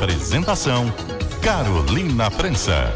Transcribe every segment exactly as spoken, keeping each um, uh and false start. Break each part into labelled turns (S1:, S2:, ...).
S1: Apresentação: Carolina França.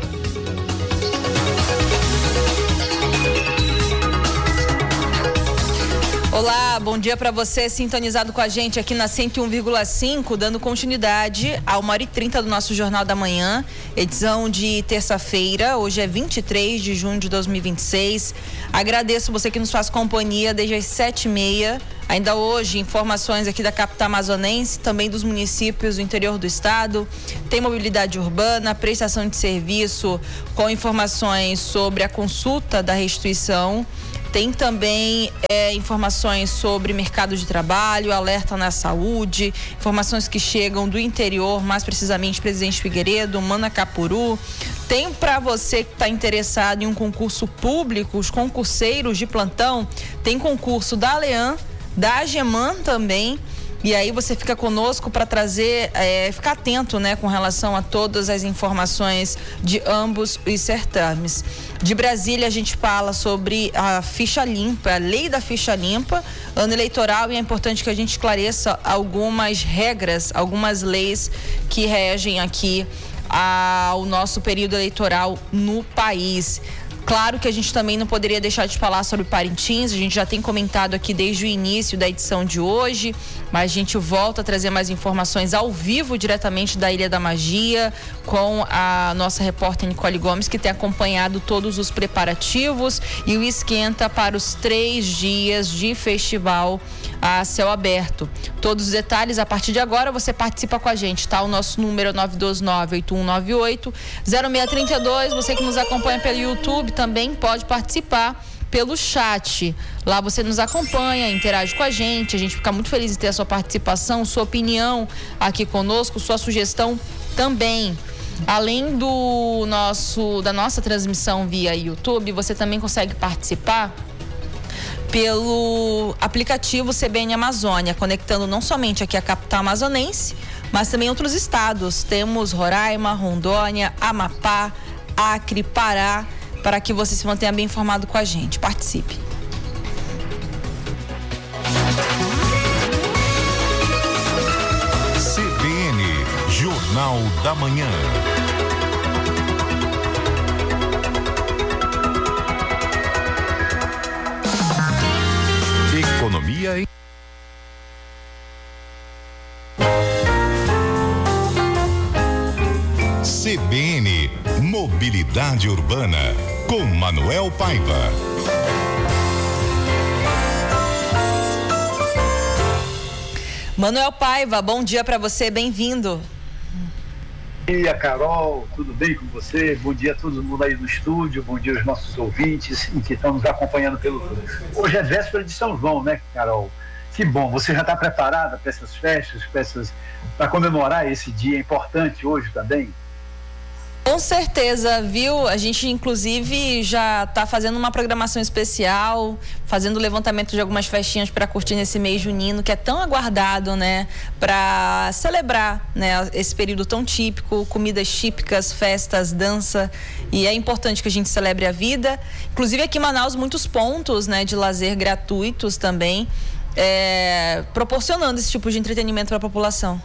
S2: Olá, bom dia para você sintonizado com a gente aqui na cento e um vírgula cinco, dando continuidade a uma hora e trinta do nosso Jornal da Manhã, edição de terça-feira. Hoje é vinte e três de junho de dois mil e vinte e seis. Agradeço você que nos faz companhia desde as sete e meia. Ainda hoje, informações aqui da capital amazonense, também dos municípios do interior do estado. Tem mobilidade urbana, prestação de serviço com informações sobre a consulta da restituição. Tem também é, informações sobre mercado de trabalho, alerta na saúde, informações que chegam do interior, mais precisamente Presidente Figueiredo, Manacapuru. Tem para você que está interessado em um concurso público, os concurseiros de plantão, tem concurso da Alean, da Ageman também. E aí você fica conosco para trazer, é, ficar atento, né, com relação a todas as informações de ambos os certames. De Brasília a gente fala sobre a ficha limpa, a lei da ficha limpa, ano eleitoral, e é importante que a gente esclareça algumas regras, algumas leis que regem aqui ao nosso período eleitoral no país. Claro que a gente também não poderia deixar de falar sobre Parintins, a gente já tem comentado aqui desde o início da edição de hoje, mas a gente volta a trazer mais informações ao vivo, diretamente da Ilha da Magia, com a nossa repórter Nicole Gomes, que tem acompanhado todos os preparativos e o esquenta para os três dias de festival a céu aberto. Todos os detalhes, a partir de agora, você participa com a gente, tá? O nosso número é nove dois nove, oito um nove oito, zero seis três dois, você que nos acompanha pelo YouTube também pode participar pelo chat. Lá você nos acompanha, interage com a gente, a gente fica muito feliz em ter a sua participação, sua opinião aqui conosco, sua sugestão também. Além do nosso, da nossa transmissão via YouTube, você também consegue participar pelo aplicativo C B N Amazônia, conectando não somente aqui a capital amazonense, mas também outros estados. Temos Roraima, Rondônia, Amapá, Acre, Pará, para que você se mantenha bem informado com a gente. Participe.
S1: C B N, Jornal da Manhã. Economia e C B N Mobilidade Urbana, com Manuel Paiva.
S2: Manuel Paiva, bom dia para você, bem-vindo.
S3: Bom dia, Carol, tudo bem com você? Bom dia a todo mundo aí no estúdio, bom dia aos nossos ouvintes que estão nos acompanhando pelo... Hoje é véspera de São João, né, Carol? Que bom, você já está preparada para essas festas, para essas... para comemorar esse dia importante hoje também?
S2: Com certeza, viu? A gente, inclusive, já está fazendo uma programação especial, fazendo o levantamento de algumas festinhas para curtir nesse mês junino, que é tão aguardado, né? Para celebrar, né, esse período tão típico, comidas típicas, festas, dança. E é importante que a gente celebre a vida. Inclusive, aqui em Manaus, muitos pontos, né, de lazer gratuitos também, é, proporcionando esse tipo de entretenimento para a população.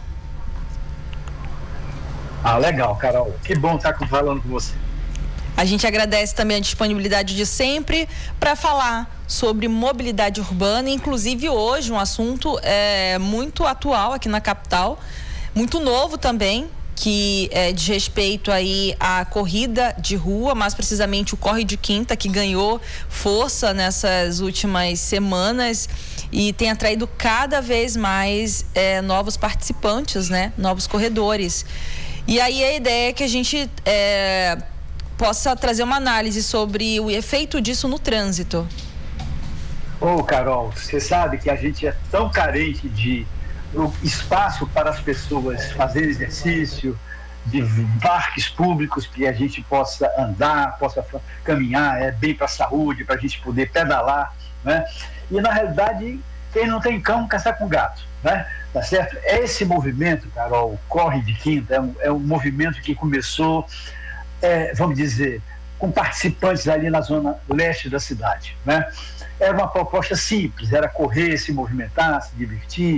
S3: Ah, legal, Carol. Que bom estar falando com você.
S2: A gente agradece também a disponibilidade de sempre para falar sobre mobilidade urbana, inclusive hoje um assunto é, muito atual aqui na capital, muito novo também, que é, diz respeito aí à corrida de rua, mais precisamente o Corre de Quinta, que ganhou força nessas últimas semanas e tem atraído cada vez mais é, novos participantes, né? Novos corredores. E aí a ideia é que a gente é, possa trazer uma análise sobre o efeito disso no trânsito.
S3: Ô, oh, Carol, você sabe que a gente é tão carente de espaço para as pessoas fazerem exercício, de parques públicos que a gente possa andar, possa caminhar, é bem para a saúde, para a gente poder pedalar, né? E na realidade, quem não tem cão, caça com gato, né? Tá certo? Esse movimento, Carol, Corre de Quinta, é um, é um movimento que começou, é, vamos dizer, com participantes ali na zona leste da cidade, né? Era uma proposta simples, era correr, se movimentar, se divertir,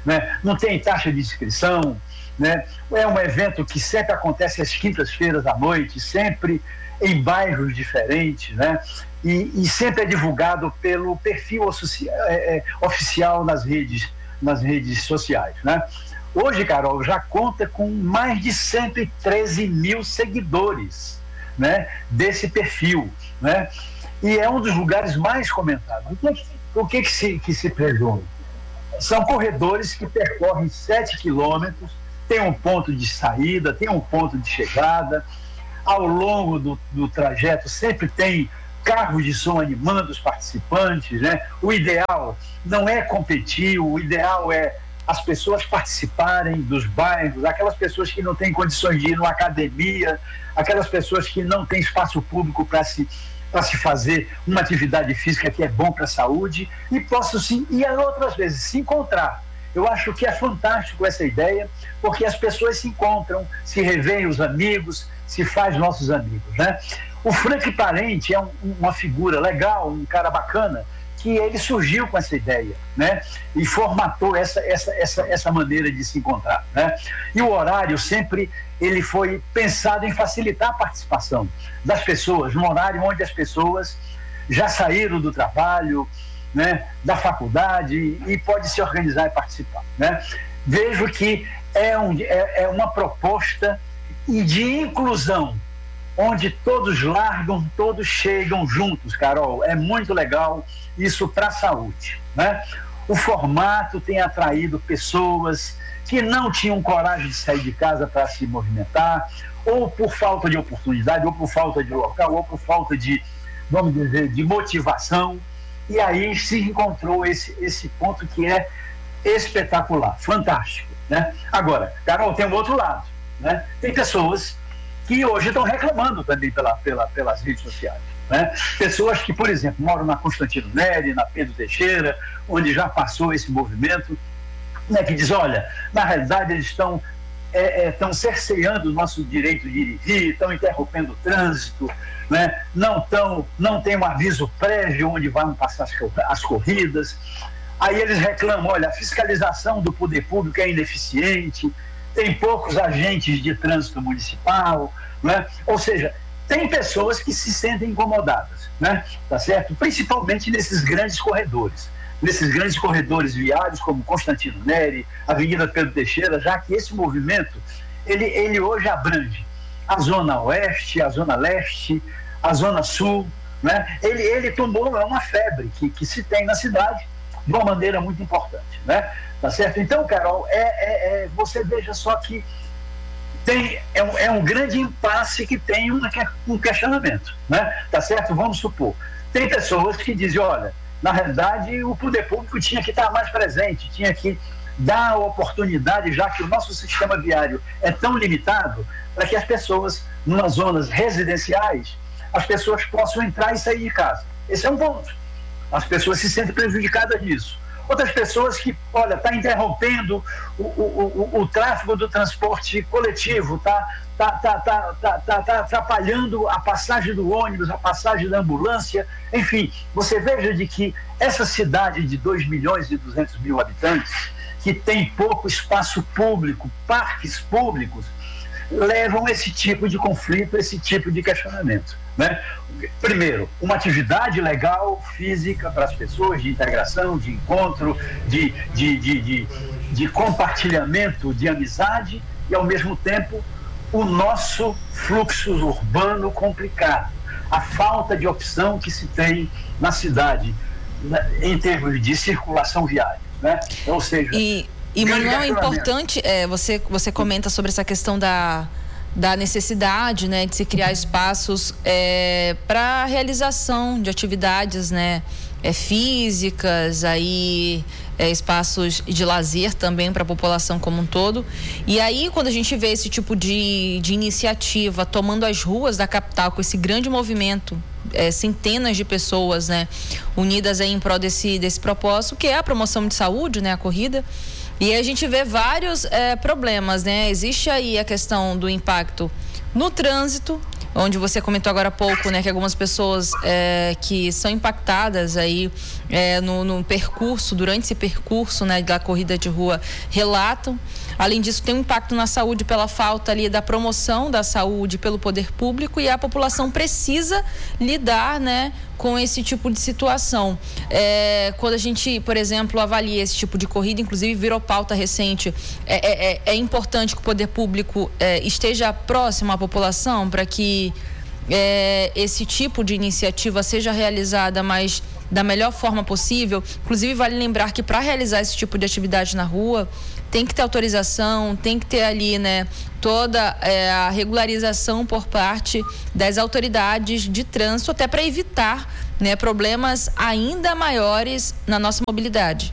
S3: né? Não tem taxa de inscrição, né? É um evento que sempre acontece às quintas-feiras à noite, sempre em bairros diferentes, né? E, e sempre é divulgado pelo perfil ofici- é, é, oficial nas redes, nas redes sociais, né? Hoje, Carol, já conta com mais de cento e treze mil seguidores, né, desse perfil, né? E é um dos lugares mais comentados. O que, o que, que, se, que se presume? São corredores que percorrem sete quilômetros, tem um ponto de saída, tem um ponto de chegada. Ao longo do, do trajeto sempre tem carros de som animando os participantes, né? O ideal não é competir, o ideal é as pessoas participarem dos bairros, aquelas pessoas que não têm condições de ir numa academia, aquelas pessoas que não têm espaço público para se, para se fazer uma atividade física que é bom para a saúde, e possam sim, e outras vezes se encontrar. Eu acho que é fantástico essa ideia, porque as pessoas se encontram, se revêem os amigos, se faz nossos amigos, né? O Frank Parente é um, uma figura legal, um cara bacana, que ele surgiu com essa ideia, né? E formatou essa, essa, essa, essa maneira de se encontrar, né? E o horário sempre ele foi pensado em facilitar a participação das pessoas, num horário onde as pessoas já saíram do trabalho, né, da faculdade, e pode se organizar e participar, né? Vejo que é, um, é, é uma proposta de inclusão, onde todos largam, todos chegam juntos, Carol. É muito legal isso para a saúde, né? O formato tem atraído pessoas que não tinham coragem de sair de casa para se movimentar, ou por falta de oportunidade, ou por falta de local, ou por falta de, vamos dizer, de motivação. E aí se encontrou esse, esse ponto que é espetacular, fantástico, né? Agora, Carol, tem um outro lado, né? Tem pessoas que hoje estão reclamando também pela, pela, pelas redes sociais, né? Pessoas que, por exemplo, moram na Constantino Neri, na Pedro Teixeira, onde já passou esse movimento, né, que diz, olha, na realidade eles estão é, é, cerceando o nosso direito de ir e vir, estão interrompendo o trânsito, né? Não, tão, não tem um aviso prévio onde vão passar as, as corridas. Aí eles reclamam, olha, a fiscalização do poder público é ineficiente, tem poucos agentes de trânsito municipal, né? Ou seja, tem pessoas que se sentem incomodadas, né? Tá certo? Principalmente nesses grandes corredores, nesses grandes corredores viários como Constantino Neri, Avenida Pedro Teixeira, já que esse movimento, ele, ele hoje abrange a Zona Oeste, a Zona Leste, a Zona Sul, né? Ele, ele tomou uma febre que, que se tem na cidade de uma maneira muito importante, né? Tá certo? Então, Carol, é, é, é, você veja só que tem, é, um, é um grande impasse que tem uma, um questionamento, né? Tá certo? Vamos supor, tem pessoas que dizem, olha, na realidade o poder público tinha que estar mais presente, tinha que dar a oportunidade, já que o nosso sistema viário é tão limitado, para que as pessoas, nas zonas residenciais, as pessoas possam entrar e sair de casa. Esse é um ponto. As pessoas se sentem prejudicadas nisso. Outras pessoas que, olha, está interrompendo o, o, o, o tráfego do transporte coletivo, está tá, tá, tá, tá, tá, tá atrapalhando a passagem do ônibus, a passagem da ambulância. Enfim, você veja de que essa cidade de dois milhões e duzentos mil habitantes, que tem pouco espaço público, parques públicos, levam esse tipo de conflito, esse tipo de questionamento, né? Primeiro, uma atividade legal, física para as pessoas, de integração, de encontro, de, de, de, de, de compartilhamento, de amizade, e ao mesmo tempo o nosso fluxo urbano complicado, a falta de opção que se tem na cidade, né, em termos de circulação viária, né? Ou seja...
S2: E... E, Manuel, é importante, é, você, você comenta sobre essa questão da, da necessidade, né, de se criar espaços é, para realização de atividades, né, é, físicas, aí, é, espaços de lazer também para a população como um todo. E aí, quando a gente vê esse tipo de, de iniciativa tomando as ruas da capital com esse grande movimento, é, centenas de pessoas, né, unidas aí em prol desse, desse propósito, que é a promoção de saúde, né, a corrida. E a gente vê vários é, problemas, né? Existe aí a questão do impacto no trânsito, onde você comentou agora há pouco, né, que algumas pessoas é, que são impactadas aí é, no, no percurso, durante esse percurso, né, da corrida de rua, relatam. Além disso, tem um impacto na saúde pela falta ali da promoção da saúde pelo poder público, e a população precisa lidar, né, com esse tipo de situação. É, quando a gente, por exemplo, avalia esse tipo de corrida, inclusive virou pauta recente, é, é, é importante que o poder público é, esteja próximo à população para que é, esse tipo de iniciativa seja realizada, mas da melhor forma possível. Inclusive, vale lembrar que para realizar esse tipo de atividade na rua, tem que ter autorização, tem que ter ali, né, toda é, a regularização por parte das autoridades de trânsito, até para evitar, né, problemas ainda maiores na nossa mobilidade.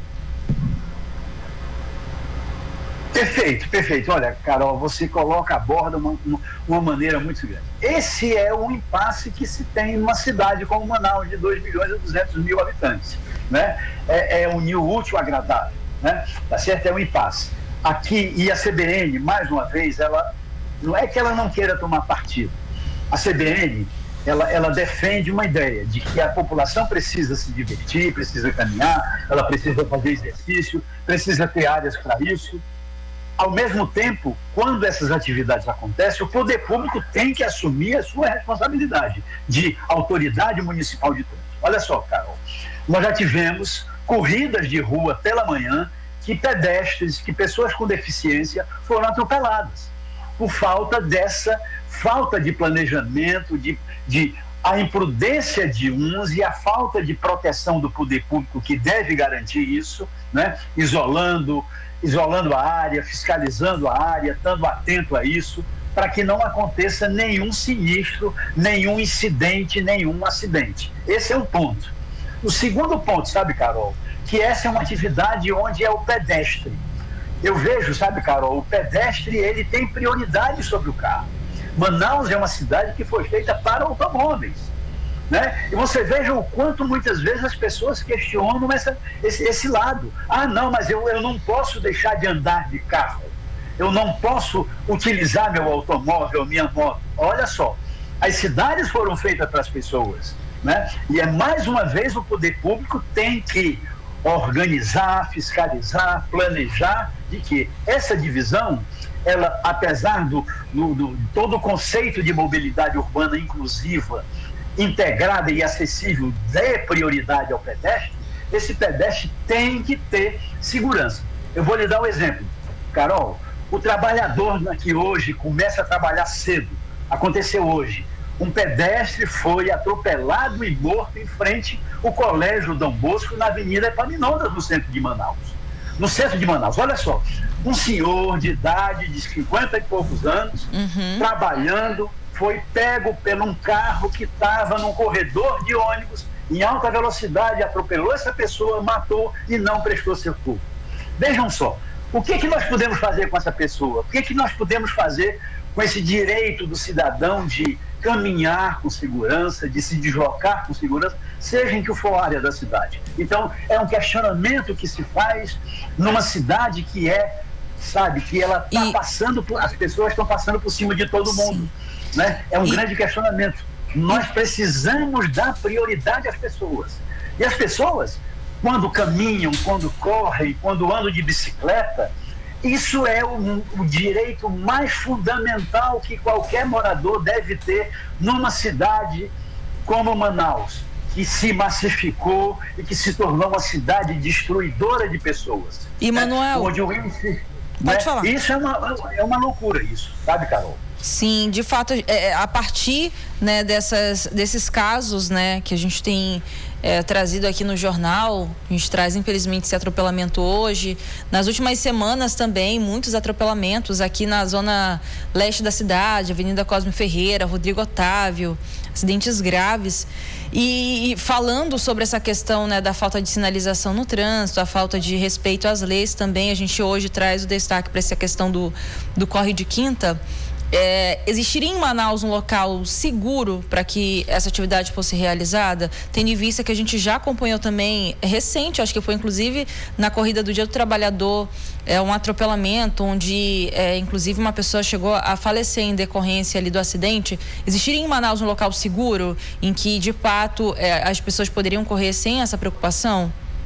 S3: Perfeito, perfeito. Olha, Carol, você coloca, aborda uma, uma maneira muito grande. Esse é o impasse que se tem numa cidade como Manaus, de dois milhões e duzentos mil habitantes, né? É, é unir o útil ao agradável, né? Tá certo? É um impasse. Aqui, e a C B N, mais uma vez, ela não é que ela não queira tomar partido. A C B N, ela, ela defende uma ideia de que a população precisa se divertir, precisa caminhar, ela precisa fazer exercício, precisa ter áreas para isso. Ao mesmo tempo, quando essas atividades acontecem, o poder público tem que assumir a sua responsabilidade de autoridade municipal de trânsito. Olha só, Carol, nós já tivemos corridas de rua pela manhã que pedestres, que pessoas com deficiência foram atropeladas por falta dessa falta de planejamento, de, de a imprudência de uns e a falta de proteção do poder público, que deve garantir isso, né? Isolando isolando a área, fiscalizando a área, estando atento a isso, para que não aconteça nenhum sinistro, nenhum incidente, nenhum acidente. Esse é um ponto. O segundo ponto, sabe, Carol, que essa é uma atividade onde é o pedestre. Eu vejo, sabe, Carol, o pedestre, ele tem prioridade sobre o carro. Manaus é uma cidade que foi feita para automóveis, né? E você veja o quanto muitas vezes as pessoas questionam essa, esse, esse lado. Ah, não, mas eu, eu não posso deixar de andar de carro. Eu não posso utilizar meu automóvel, minha moto. Olha só, as cidades foram feitas para as pessoas, né? E é mais uma vez o poder público tem que organizar, fiscalizar, planejar de que essa divisão, ela, apesar do, do, do todo o conceito de mobilidade urbana inclusiva, integrada e acessível, dê prioridade ao pedestre, esse pedestre tem que ter segurança. Eu vou lhe dar um exemplo. Carol, o trabalhador que hoje começa a trabalhar cedo, aconteceu hoje, um pedestre foi atropelado e morto em frente ao Colégio Dom Bosco, na Avenida Epaminondas, no centro de Manaus. No centro de Manaus, olha só, um senhor de idade de cinquenta e poucos anos, uhum. trabalhando, foi pego por um carro que estava num corredor de ônibus em alta velocidade, atropelou essa pessoa, matou e não prestou socorro. Vejam só, o que, que nós podemos fazer com essa pessoa? O que, que nós podemos fazer com esse direito do cidadão de caminhar com segurança, de se deslocar com segurança, seja em que for a área da cidade? Então, é um questionamento que se faz numa cidade que é, sabe, que ela está e... passando por, as pessoas estão passando por cima de todo mundo. Sim. Né? É um e... grande questionamento. Nós precisamos dar prioridade às pessoas. E as pessoas, quando caminham, quando correm, quando andam de bicicleta, isso é o, o direito mais fundamental que qualquer morador deve ter numa cidade como Manaus, que se massificou e que se tornou uma cidade destruidora de pessoas.
S2: E, Manuel,
S3: né? Onde o índice,
S2: pode
S3: né?
S2: falar.
S3: Isso é uma, é uma loucura, isso, sabe, Carol?
S2: Sim, de fato, é, a partir, né, dessas, desses casos, né, que a gente tem é, trazido aqui no jornal, a gente traz infelizmente esse atropelamento hoje. Nas últimas semanas também, muitos atropelamentos aqui na zona leste da cidade, Avenida Cosme Ferreira, Rodrigo Otávio, acidentes graves. E, e falando sobre essa questão, né, da falta de sinalização no trânsito, a falta de respeito às leis também, a gente hoje traz o destaque para essa questão do, do Corre de Quinta. É, existiria em Manaus um local seguro para que essa atividade fosse realizada? Tendo em vista que a gente já acompanhou também, recente, acho que foi inclusive na corrida do Dia do Trabalhador, é, um atropelamento onde, é, inclusive, uma pessoa chegou a falecer em decorrência ali do acidente. Existiria em Manaus um local seguro em que, de fato, é, as pessoas poderiam correr sem essa preocupação?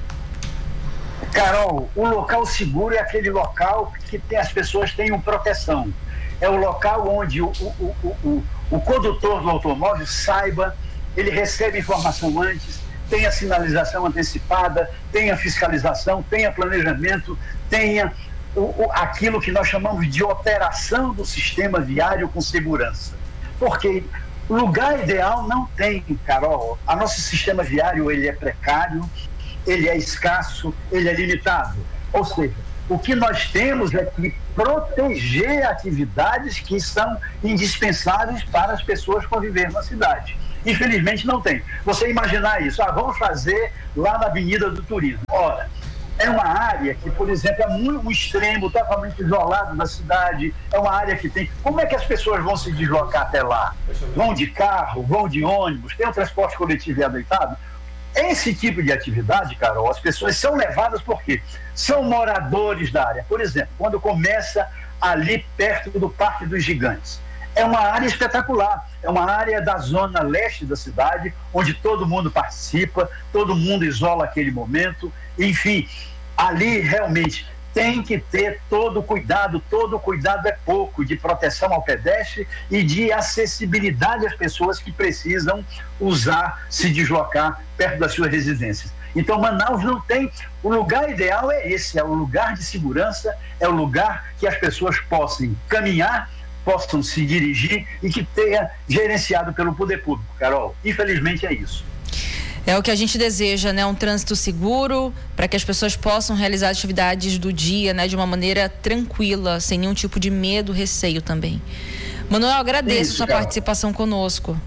S3: Carol, o local seguro é aquele local que tem, as pessoas tenham proteção. É o local onde o, o, o, o, o condutor do automóvel saiba, ele recebe informação antes, tenha sinalização antecipada, tenha fiscalização, tenha planejamento, tenha o, o, aquilo que nós chamamos de operação do sistema viário com segurança. Porque lugar ideal não tem, Carol. O nosso sistema viário, ele é precário, ele é escasso, ele é limitado. Ou seja, o que nós temos é que proteger atividades que são indispensáveis para as pessoas conviver na cidade. Infelizmente não tem. Você imaginar isso, ah, vamos fazer lá na Avenida do Turismo. Ora, é uma área que, por exemplo, é muito um extremo, totalmente isolado da cidade, é uma área que tem... Como é que as pessoas vão se deslocar até lá? Vão de carro, vão de ônibus, tem um transporte coletivo adequado? Esse tipo de atividade, Carol, as pessoas são levadas porque são moradores da área. Por exemplo, quando começa ali perto do Parque dos Gigantes, é uma área espetacular, é uma área da zona leste da cidade, onde todo mundo participa, todo mundo isola aquele momento, enfim, ali realmente tem que ter todo o cuidado, todo o cuidado é pouco, de proteção ao pedestre e de acessibilidade às pessoas que precisam usar, se deslocar perto das suas residências. Então, Manaus não tem, o lugar ideal é esse, é o lugar de segurança, é o lugar que as pessoas possam caminhar, possam se dirigir e que tenha gerenciado pelo poder público, Carol. Infelizmente é isso.
S2: É o que a gente deseja, né? Um trânsito seguro para que as pessoas possam realizar atividades do dia, né? De uma maneira tranquila, sem nenhum tipo de medo, receio também. Manuel, agradeço
S3: Isso,
S2: sua
S3: Carol.
S2: participação conosco.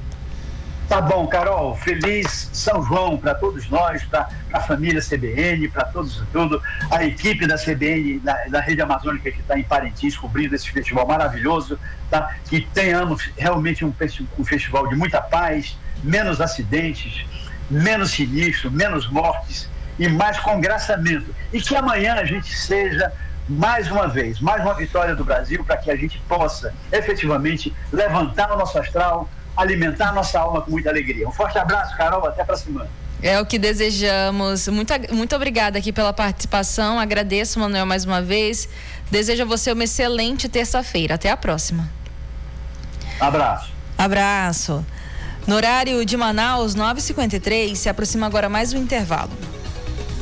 S3: Tá bom, Carol. Feliz São João para todos nós, para a família C B N, para todos e tudo. A equipe da C B N, da, da Rede Amazônica que está em Parintins, cobrindo esse festival maravilhoso, tá? Que tenhamos realmente um, um festival de muita paz, menos acidentes, menos sinistro, menos mortes e mais congraçamento. E que amanhã a gente seja, mais uma vez, mais uma vitória do Brasil para que a gente possa efetivamente levantar o nosso astral, alimentar a nossa alma com muita alegria. Um forte abraço, Carol, até para a semana.
S2: É o que desejamos. Muito, muito obrigada aqui pela participação. Agradeço, Manuel, mais uma vez. Desejo a você uma excelente terça-feira. Até a próxima.
S3: Abraço.
S2: Abraço. No horário de Manaus, nove e cinquenta e três, se aproxima agora mais um intervalo.